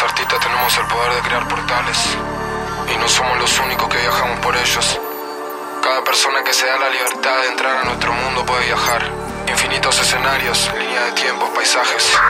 Los artistas tenemos el poder de crear portales y no somos los únicos que viajamos por ellos. Cada persona que se da la libertad de entrar a nuestro mundo puede viajar. Infinitos escenarios, líneas de tiempo, paisajes.